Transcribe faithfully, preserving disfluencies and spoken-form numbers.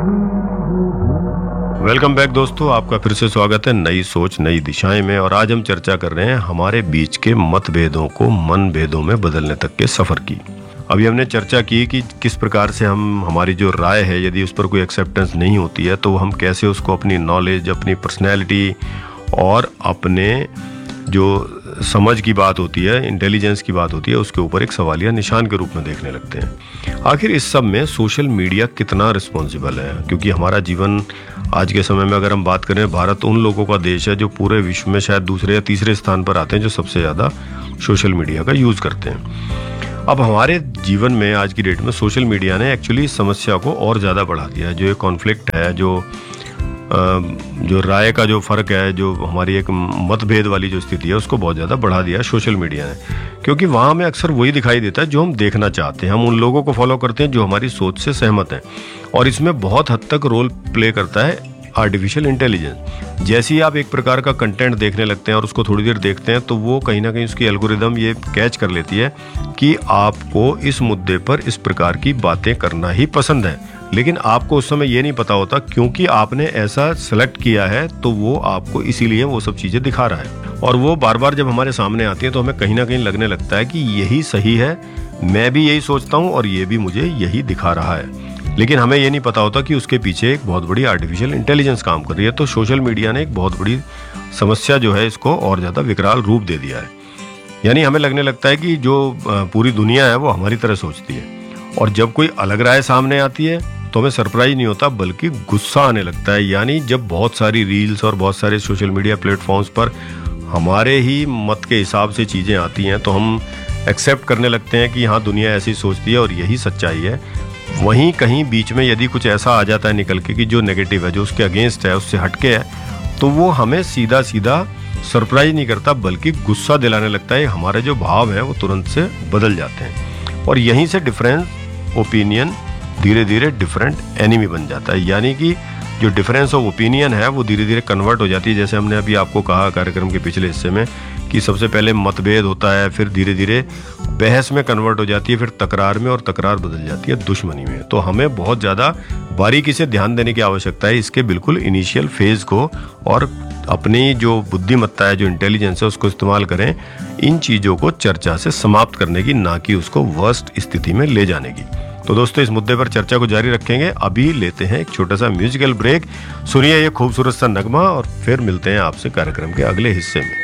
Welcome back दोस्तों, आपका फिर से स्वागत है नई सोच नई दिशाएं में। और आज हम चर्चा कर रहे हैं हमारे बीच के मतभेदों को मनभेदों में बदलने तक के सफर की। अभी हमने चर्चा की कि किस प्रकार से हम हमारी जो राय है, यदि उस पर कोई एक्सेप्टेंस नहीं होती है तो हम कैसे उसको अपनी नॉलेज, अपनी पर्सनैलिटी और अपने जो समझ की बात होती है, इंटेलिजेंस की बात होती है, उसके ऊपर एक सवालिया निशान के रूप में देखने लगते हैं। आखिर इस सब में सोशल मीडिया कितना रिस्पॉन्सिबल है? क्योंकि हमारा जीवन आज के समय में अगर हम बात करें, भारत उन लोगों का देश है जो पूरे विश्व में शायद दूसरे या तीसरे स्थान पर आते हैं जो सबसे ज़्यादा सोशल मीडिया का यूज़ करते हैं। अब हमारे जीवन में आज की डेट में सोशल मीडिया ने एक्चुअली समस्या को और ज़्यादा बढ़ा दिया है। जो ये कॉन्फ्लिक्ट है, जो जो राय का जो फ़र्क है, जो हमारी एक मतभेद वाली जो स्थिति है, उसको बहुत ज़्यादा बढ़ा दिया है सोशल मीडिया ने। क्योंकि वहाँ हमें अक्सर वही दिखाई देता है जो हम देखना चाहते हैं। हम उन लोगों को फॉलो करते हैं जो हमारी सोच से सहमत हैं, और इसमें बहुत हद तक रोल प्ले करता है आर्टिफिशियल इंटेलिजेंस। जैसे ही आप एक प्रकार का कंटेंट देखने लगते हैं और उसको थोड़ी देर देखते हैं, तो वो कहीं ना कहीं उसकी एल्गोरिदम ये कैच कर लेती है कि आपको इस मुद्दे पर इस प्रकार की बातें करना ही पसंद है। लेकिन आपको उस समय ये नहीं पता होता, क्योंकि आपने ऐसा सेलेक्ट किया है तो वो आपको इसीलिए वो सब चीज़ें दिखा रहा है। और वो बार बार जब हमारे सामने आती है तो हमें कहीं ना कहीं लगने लगता है कि यही सही है, मैं भी यही सोचता हूँ और ये भी मुझे यही दिखा रहा है। लेकिन हमें ये नहीं पता होता कि उसके पीछे एक बहुत बड़ी आर्टिफिशियल इंटेलिजेंस काम कर रही है। तो सोशल मीडिया ने एक बहुत बड़ी समस्या जो है, इसको और ज़्यादा विकराल रूप दे दिया है। यानी हमें लगने लगता है कि जो पूरी दुनिया है वो हमारी तरह सोचती है, और जब कोई अलग राय सामने आती है तो हमें सरप्राइज नहीं होता बल्कि गुस्सा आने लगता है। यानी जब बहुत सारी रील्स और बहुत सारे सोशल मीडिया प्लेटफॉर्म्स पर हमारे ही मत के हिसाब से चीज़ें आती हैं तो हम एक्सेप्ट करने लगते हैं कि हाँ, दुनिया ऐसी सोचती है और यही सच्चाई है। वहीं कहीं बीच में यदि कुछ ऐसा आ जाता है निकल के कि जो नेगेटिव है, जो उसके अगेंस्ट है, उससे हटके है, तो वो हमें सीधा सीधा सरप्राइज नहीं करता बल्कि गुस्सा दिलाने लगता है। हमारे जो भाव हैं वो तुरंत से बदल जाते हैं, और यहीं से डिफरेंस ओपिनियन धीरे धीरे डिफरेंट एनिमी बन जाता है। यानी कि जो डिफरेंस ऑफ ओपिनियन है वो धीरे धीरे कन्वर्ट हो जाती है। जैसे हमने अभी आपको कहा कार्यक्रम के पिछले हिस्से में कि सबसे पहले मतभेद होता है, फिर धीरे धीरे बहस में कन्वर्ट हो जाती है, फिर तकरार में, और तकरार बदल जाती है दुश्मनी में। तो हमें बहुत ज़्यादा बारीकी से ध्यान देने की आवश्यकता है इसके बिल्कुल इनिशियल फेज़ को, और अपनी जो बुद्धिमत्ता है, जो इंटेलिजेंस है, उसको इस्तेमाल करें इन चीज़ों को चर्चा से समाप्त करने की, ना कि उसको वर्स्ट स्थिति में ले जाने की। तो दोस्तों, इस मुद्दे पर चर्चा को जारी रखेंगे। अभी लेते हैं एक छोटा सा म्यूजिकल ब्रेक। सुनिए ये खूबसूरत सा नगमा और फिर मिलते हैं आपसे कार्यक्रम के अगले हिस्से में।